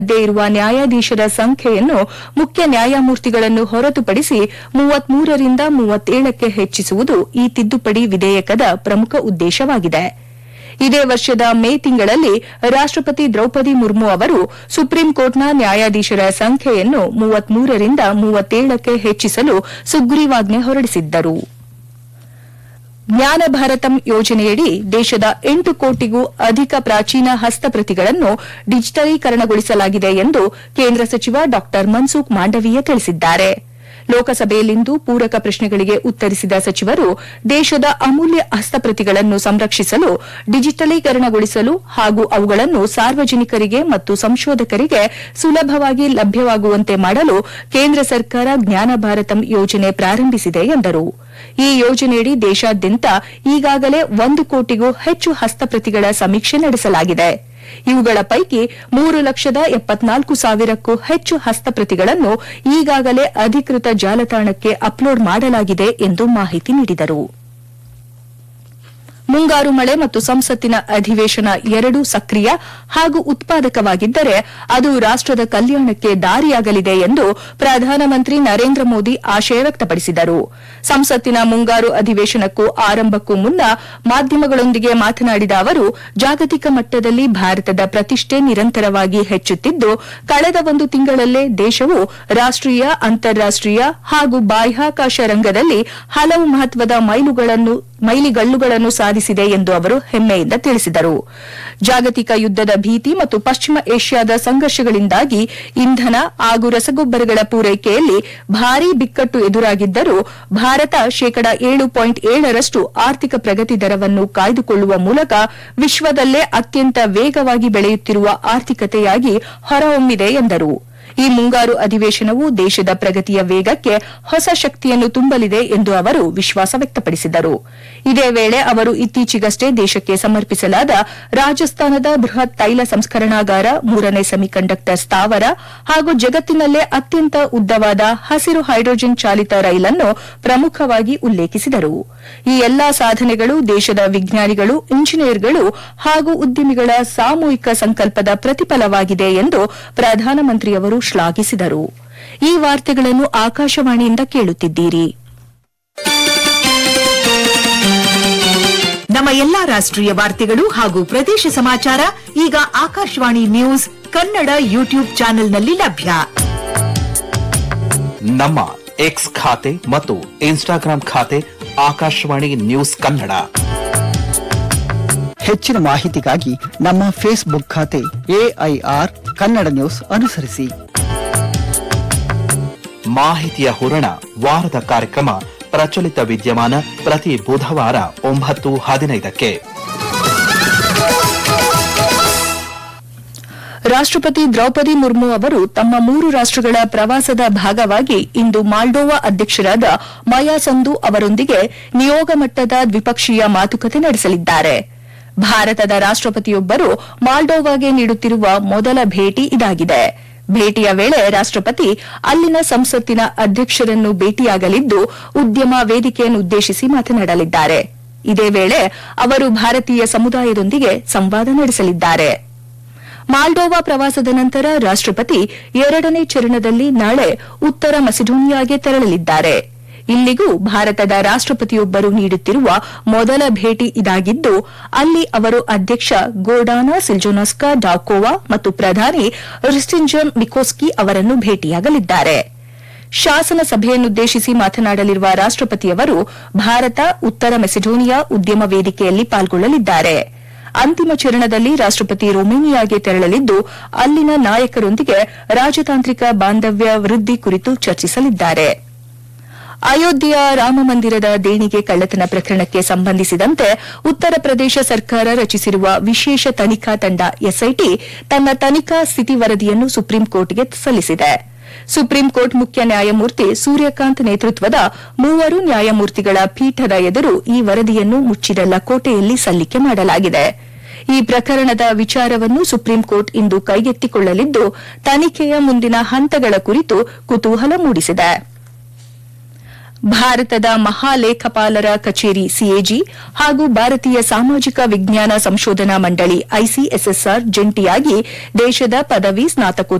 ಇರುವ ನ್ಯಾಯಾಧೀಶರ ಸಂಖ್ಯೆಯನ್ನು ಮುಖ್ಯ ನ್ಯಾಯಮೂರ್ತಿಗಳನ್ನು ಹೊರತುಪಡಿಸಿ 33 ರಿಂದ 37ಕ್ಕೆ ಹೆಚ್ಚಿಸುವುದು ಈ ತಿದ್ದುಪಡಿ ವಿಧೇಯಕದ ಪ್ರಮುಖ ಉದ್ದೇಶವಾಗಿದೆ. ಇದೇ ವರ್ಷದ ಮೇ ತಿಂಗಳಲ್ಲಿ ರಾಷ್ಟಪತಿ ದ್ರೌಪದಿ ಮುರ್ಮು ಅವರು ಸುಪ್ರೀಂ ಕೋರ್ಟ್ನ ನ್ಯಾಯಾಧೀಶರ ಸಂಖ್ಯೆಯನ್ನು 33 ರಿಂದ 37ಕ್ಕೆ ಹೆಚ್ಚಿಸಲು ಸುಗ್ರೀವಾಜ್ಞೆ ಹೊರಡಿಸಿದ್ದರು. ಜ್ಞಾನ ಭಾರತಂ ಯೋಜನೆಯಡಿ ದೇಶದ 8 ಕೋಟಿಗೂ ಅಧಿಕ ಪ್ರಾಚೀನ ಹಸ್ತಪ್ರತಿಗಳನ್ನು ಡಿಜಿಟಲೀಕರಣಗೊಳಿಸಲಾಗಿದೆ ಎಂದು ಕೇಂದ್ರ ಸಚಿವ ಡಾ ಮನ್ಸುಖ್ ಮಾಂಡವೀಯ ತಿಳಿಸಿದ್ದಾರೆ. ಲೋಕಸಭೆಯಲ್ಲಿಂದು ಪೂರಕ ಪ್ರಶ್ನೆಗಳಿಗೆ ಉತ್ತರಿಸಿದ ಸಚಿವರು ದೇಶದ ಅಮೂಲ್ಯ ಹಸ್ತಪ್ರತಿಗಳನ್ನು ಸಂರಕ್ಷಿಸಲು, ಡಿಜಿಟಲೀಕರಣಗೊಳಿಸಲು ಹಾಗೂ ಅವುಗಳನ್ನು ಸಾರ್ವಜನಿಕರಿಗೆ ಮತ್ತು ಸಂಶೋಧಕರಿಗೆ ಸುಲಭವಾಗಿ ಲಭ್ಯವಾಗುವಂತೆ ಮಾಡಲು ಕೇಂದ್ರ ಸರ್ಕಾರ ಜ್ಞಾನ ಭಾರತಂ ಯೋಜನೆ ಪ್ರಾರಂಭಿಸಿದೆ ಎಂದರು. ಈ ಯೋಜನೆಯಡಿ ದೇಶಾದ್ಯಂತ ಈಗಾಗಲೇ 1 ಕೋಟಿಗೂ ಹೆಚ್ಚು ಹಸ್ತಪ್ರತಿಗಳ ಸಮೀಕ್ಷೆ ನಡೆಸಲಾಗಿದೆ. ಇವುಗಳ ಪೈಕಿ 3,74,000ಕ್ಕೂ ಹೆಚ್ಚು ಹಸ್ತಪ್ರತಿಗಳನ್ನು ಈಗಾಗಲೇ ಅಧಿಕೃತ ಜಾಲತಾಣಕ್ಕೆ ಅಪ್ಲೋಡ್ ಮಾಡಲಾಗಿದೆ ಎಂದು ಮಾಹಿತಿ ನೀಡಿದರು. ಮುಂಗಾರು ಮಳೆ ಮತ್ತು ಸಂಸತ್ತಿನ ಅಧಿವೇಶನ ಎರಡೂ ಸಕ್ರಿಯ ಹಾಗೂ ಉತ್ಪಾದಕವಾಗಿದ್ದರೆ ಅದು ರಾಷ್ಟದ ಕಲ್ಯಾಣಕ್ಕೆ ದಾರಿಯಾಗಲಿದೆ ಎಂದು ಪ್ರಧಾನಮಂತ್ರಿ ನರೇಂದ್ರ ಮೋದಿ ಆಶಯ ವ್ಯಕ್ತಪಡಿಸಿದರು. ಸಂಸತ್ತಿನ ಮುಂಗಾರು ಅಧಿವೇಶನಕ್ಕೂ ಆರಂಭಕ್ಕೂ ಮುನ್ನ ಮಾಧ್ಯಮಗಳೊಂದಿಗೆ ಮಾತನಾಡಿದ ಅವರು, ಜಾಗತಿಕ ಮಟ್ಟದಲ್ಲಿ ಭಾರತದ ಪ್ರತಿಷ್ಠೆ ನಿರಂತರವಾಗಿ ಹೆಚ್ಚುತ್ತಿದ್ದು, ಕಳೆದ 1 ತಿಂಗಳಲ್ಲೇ ದೇಶವು ರಾಷ್ಟೀಯ, ಅಂತಾರಾಷ್ಟೀಯ ಹಾಗೂ ಬಾಹ್ಯಾಕಾಶ ರಂಗದಲ್ಲಿ ಹಲವು ಮಹತ್ವದ ಮೈಲಿಗಲ್ಲುಗಳನ್ನು ಸಾಧಿಸಿದೆ ಎಂದು ಅವರು ಹೆಮ್ಮೆಯಿಂದ ತಿಳಿಸಿದರು. ಜಾಗತಿಕ ಯುದ್ದದ ಭೀತಿ ಮತ್ತು ಪಶ್ಚಿಮ ಏಷ್ಯಾದ ಸಂಘರ್ಷಗಳಿಂದಾಗಿ ಇಂಧನ ಹಾಗೂ ರಸಗೊಬ್ಬರಗಳ ಪೂರೈಕೆಯಲ್ಲಿ ಭಾರೀ ಬಿಕ್ಕಟ್ಟು ಎದುರಾಗಿದ್ದರೂ ಭಾರತ ಶೇಕಡಾ 7.7ರಷ್ಟು ಆರ್ಥಿಕ ಪ್ರಗತಿ ದರವನ್ನು ಕಾಯ್ದುಕೊಳ್ಳುವ ಮೂಲಕ ವಿಶ್ವದಲ್ಲೇ ಅತ್ಯಂತ ವೇಗವಾಗಿ ಬೆಳೆಯುತ್ತಿರುವ ಆರ್ಥಿಕತೆಯಾಗಿ ಹೊರಹೊಮ್ಮಿದೆ ಎಂದರು. ಈ ಮುಂಗಾರು ಅಧಿವೇಶನವು ದೇಶದ ಪ್ರಗತಿಯ ವೇಗಕ್ಕೆ ಹೊಸ ಶಕ್ತಿಯನ್ನು ತುಂಬಲಿದೆ ಎಂದು ಅವರು ವಿಶ್ವಾಸ ವ್ಯಕ್ತಪಡಿಸಿದರು. ಇದೇ ವೇಳೆ ಅವರು ಇತ್ತೀಚೆಗಷ್ಟೇ ದೇಶಕ್ಕೆ ಸಮರ್ಪಿಸಲಾದ ರಾಜಸ್ಥಾನದ ಬೃಹತ್ ತೈಲ ಸಂಸ್ಕರಣಾಗಾರ, 3ನೇ ಸೆಮಿಕಂಡಕ್ಟರ್ ಸ್ಥಾವರ ಹಾಗೂ ಜಗತ್ತಿನಲ್ಲೇ ಅತ್ಯಂತ ಉದ್ದವಾದ ಹಸಿರು ಹೈಡ್ರೋಜನ್ ಚಾಲಿತ ರೈಲನ್ನು ಪ್ರಮುಖವಾಗಿ ಉಲ್ಲೇಖಿಸಿದರು. ಈ ಎಲ್ಲಾ ಸಾಧನೆಗಳು ದೇಶದ ವಿಜ್ಞಾನಿಗಳು, ಇಂಜಿನಿಯರ್ಗಳು ಹಾಗೂ ಉದ್ಯಮಿಗಳ ಸಾಮೂಹಿಕ ಸಂಕಲ್ಪದ ಪ್ರತಿಫಲವಾಗಿದೆ ಎಂದು ಪ್ರಧಾನಮಂತ್ರಿಯವರು ಶ್ಲಾಘಿಸಿದರು. ಈ ವಾರ್ತೆಗಳನ್ನು ಆಕಾಶವಾಣಿಯಿಂದ ಕೇಳುತ್ತಿದ್ದೀರಿ. ನಮ್ಮ ಎಲ್ಲಾ ರಾಷ್ಟ್ರೀಯ ವಾರ್ತೆಗಳು ಹಾಗೂ ಪ್ರದೇಶ ಸಮಾಚಾರ ಈಗ ಆಕಾಶವಾಣಿ ನ್ಯೂಸ್ ಕನ್ನಡ ಯೂಟ್ಯೂಬ್ ಚಾನೆಲ್ನಲ್ಲಿ ಲಭ್ಯ. ನಮ್ಮ ಎಕ್ಸ್ ಖಾತೆ ಮತ್ತು ಇನ್ಸ್ಟಾಗ್ರಾಂ ಖಾತೆ ಆಕಾಶವಾಣಿ ನ್ಯೂಸ್ ಕನ್ನಡ. ಹೆಚ್ಚಿನ ಮಾಹಿತಿಗಾಗಿ ನಮ್ಮ ಫೇಸ್ಬುಕ್ ಖಾತೆ ಎಐಆರ್ ಕನ್ನಡ ನ್ಯೂಸ್ ಅನುಸರಿಸಿ. ಮಾಹಿತಿಯ ಹೂರಣ ವಾರದ ಕಾರ್ಯಕ್ರಮ ಪ್ರಚಲಿತ ವಿದ್ಯಮಾನ ಪ್ರತಿ ಬುಧವಾರ 9:15ಕ್ಕೆ. ರಾಷ್ಟಪತಿ ದ್ರೌಪದಿ ಮುರ್ಮು ಅವರು ತಮ್ಮ 3 ರಾಷ್ಟಗಳ ಪ್ರವಾಸದ ಭಾಗವಾಗಿ ಇಂದು ಮಾಲ್ಡೋವಾ ಅಧ್ಯಕ್ಷರಾದ ಮಯಾ ಸಂದು ಅವರೊಂದಿಗೆ ನಿಯೋಗ ಮಟ್ಟದ ದ್ವಿಪಕ್ಷೀಯ ಮಾತುಕತೆ ನಡೆಸಲಿದ್ದಾರೆ. ಭಾರತದ ರಾಷ್ಟಪತಿಯೊಬ್ಬರು ಮಾಲ್ಡೋವಾಗೆ ನೀಡುತ್ತಿರುವ ಮೊದಲ ಭೇಟಿ ಇದಾಗಿದೆ. ಭೇಟಿಯ ವೇಳೆ ರಾಷ್ಟಪತಿ ಅಲ್ಲಿನ ಸಂಸತ್ತಿನ ಅಧ್ಯಕ್ಷರನ್ನು ಭೇಟಿಯಾಗಲಿದ್ದು, ಉದ್ಯಮ ವೇದಿಕೆಯನ್ನುದ್ದೇಶಿಸಿ ಮಾತನಾಡಲಿದ್ದಾರೆ. ಇದೇ ವೇಳೆ ಅವರು ಭಾರತೀಯ ಸಮುದಾಯದೊಂದಿಗೆ ಸಂವಾದ ನಡೆಸಲಿದ್ದಾರೆ. ಮಾಲ್ಡೋವಾ ಪ್ರವಾಸದ ನಂತರ ರಾಷ್ಟಪತಿ 2ನೇ ಚರಣದಲ್ಲಿ ನಾಳೆ ಉತ್ತರ ಮೆಸಿಡೋನಿಯಾಗೆ ತೆರಳಲಿದ್ದಾರೆ. ಇಲ್ಲಿಗೂ ಭಾರತದ ರಾಷ್ಟಪತಿಯೊಬ್ಬರು ನೀಡುತ್ತಿರುವ ಮೊದಲ ಭೇಟಿ ಇದಾಗಿದ್ದು, ಅಲ್ಲಿ ಅವರು ಅಧ್ಯಕ್ಷ ಗೋರ್ಡಾನಾ ಸಿಲ್ಜೋನಸ್ಕಾ ಡಾಕೋವಾ ಮತ್ತು ಪ್ರಧಾನಿ ರಿಸ್ಟಿಂಜನ್ ಮಿಕೋಸ್ಕಿ ಅವರನ್ನು ಭೇಟಿಯಾಗಲಿದ್ದಾರೆ. ಶಾಸನ ಸಭೆಯನ್ನುದ್ದೇಶಿಸಿ ಮಾತನಾಡಲಿರುವ ರಾಷ್ಟಪತಿಯವರು ಭಾರತ ಉತ್ತರ ಮೆಸಿಡೋನಿಯಾ ಉದ್ಯಮ ವೇದಿಕೆಯಲ್ಲಿ ಪಾಲ್ಗೊಳ್ಳಲಿದ್ದಾರೆ. ಅಂತಿಮ ಚರಣದಲ್ಲಿ ರಾಷ್ಟಪತಿ ರೊಮೇನಿಯಾಗೆ ತೆರಳಲಿದ್ದು, ಅಲ್ಲಿನ ನಾಯಕರೊಂದಿಗೆ ರಾಜತಾಂತ್ರಿಕ ಬಾಂಧವ್ಯ ವೃದ್ಧಿ ಕುರಿತು ಚರ್ಚಿಸಲಿದ್ದಾರೆ. ಅಯೋಧ್ಯೆಯ ರಾಮಮಂದಿರದ ದೇಣಿಗೆ ಕಳ್ಳತನ ಪ್ರಕರಣಕ್ಕೆ ಸಂಬಂಧಿಸಿದಂತೆ ಉತ್ತರ ಪ್ರದೇಶ ಸರ್ಕಾರ ರಚಿಸಿರುವ ವಿಶೇಷ ತನಿಖಾ ತಂಡ ಎಸ್ಐಟಿ ತನ್ನ ತನಿಖಾ ಸ್ಥಿತಿ ವರದಿಯನ್ನು ಸುಪ್ರೀಂ ಕೋರ್ಟ್ಗೆ ಸಲ್ಲಿಸಿದೆ. ಸುಪ್ರೀಂ ಕೋರ್ಟ್ ಮುಖ್ಯ ನ್ಯಾಯಮೂರ್ತಿ ಸೂರ್ಯಕಾಂತ್ ನೇತೃತ್ವದ 3 ನ್ಯಾಯಮೂರ್ತಿಗಳ ಪೀಠದ ಎದುರು ಈ ವರದಿಯನ್ನು ಮುಚ್ಚಿದ ಲಕೋಟೆಯಲ್ಲಿ ಸಲ್ಲಿಕೆ ಮಾಡಲಾಗಿದೆ. ಈ ಪ್ರಕರಣದ ವಿಚಾರವನ್ನು ಸುಪ್ರೀಂ ಕೋರ್ಟ್ ಇಂದು ಕೈಗೆತ್ತಿಕೊಳ್ಳಲಿದ್ದು, ತನಿಖೆಯ ಮುಂದಿನ ಹಂತಗಳ ಕುರಿತು ಕುತೂಹಲ ಮೂಡಿಸಿದೆ. ಭಾರತದ ಮಹಾಲೇಖಪಾಲರ ಕಚೇರಿ ಸಿಎಜಿ ಹಾಗೂ ಭಾರತೀಯ ಸಾಮಾಜಿಕ ವಿಜ್ಞಾನ ಸಂಶೋಧನಾ ಮಂಡಳಿ ಐಸಿಎಸ್ಎಸ್ಆರ್ ಜಂಟಿಯಾಗಿ ದೇಶದ ಪದವಿ ಸ್ನಾತಕೋತ್ತರ